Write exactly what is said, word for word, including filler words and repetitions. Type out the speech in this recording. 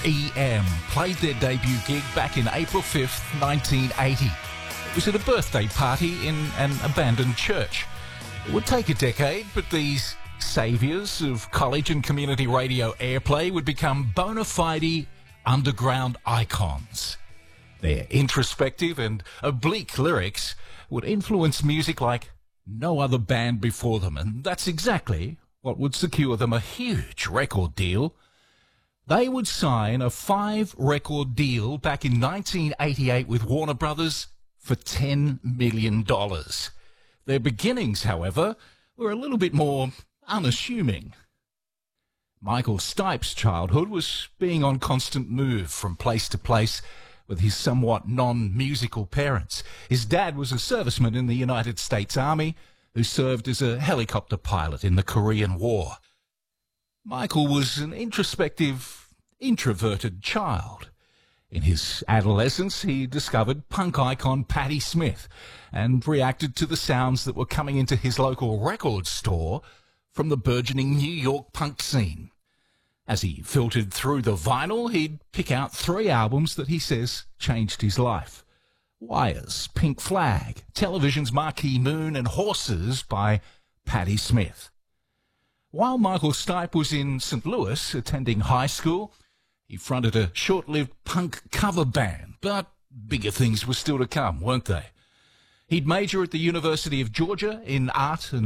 E M played their debut gig back in April fifth, nineteen eighty. It was at a birthday party in an abandoned church. It would take a decade, but these saviours of college and community radio airplay would become bona fide underground icons. Their introspective and oblique lyrics would influence music like no other band before them, and that's exactly what would secure them a huge record deal. They would sign a five-record deal back in nineteen eighty-eight with Warner Brothers for ten million dollars. Their beginnings, however, were a little bit more unassuming. Michael Stipe's childhood was being on constant move from place to place with his somewhat non-musical parents. His dad was a serviceman in the United States Army who served as a helicopter pilot in the Korean War. Michael was an introspective, introverted child. In his adolescence, he discovered punk icon Patti Smith and reacted to the sounds that were coming into his local record store from the burgeoning New York punk scene. As he filtered through the vinyl, he'd pick out three albums that he says changed his life. Wires, Pink Flag, Television's Marquee Moon, and Horses by Patti Smith. While Michael Stipe was in Saint Louis attending high school, he fronted a short-lived punk cover band, but bigger things were still to come, weren't they? He'd major at the University of Georgia in art and